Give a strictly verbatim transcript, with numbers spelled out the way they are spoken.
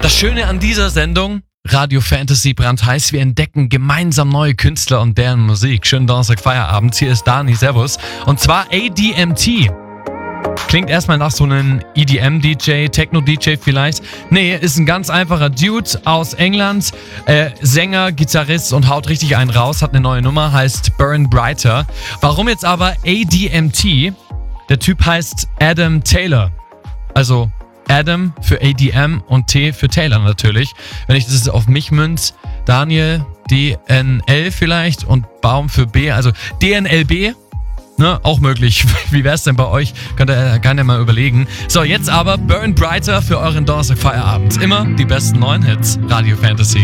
Das Schöne an dieser Sendung, Radio Fantasy brandheiß, wir entdecken gemeinsam neue Künstler und deren Musik. Schönen Donnerstag Feierabend, hier ist Dani, servus. Und zwar A D M T. Klingt erstmal nach so einem E D M-D J, Techno-D J vielleicht. Nee, ist ein ganz einfacher Dude aus England, äh, Sänger, Gitarrist und haut richtig einen raus, hat eine neue Nummer, heißt Burn Brighter. Warum jetzt aber A D M T? Der Typ heißt Adam Taylor. Also Adam für A D M und T für Taylor natürlich. Wenn ich das auf mich münz, Daniel, D N L vielleicht und Baum für B, also D N L B. Ne, auch möglich. Wie wär's denn bei euch? Könnt ihr gerne mal überlegen. So, jetzt aber Burn Brighter für euren Donnerstag Feierabend. Immer die besten neuen Hits. Radio Fantasy.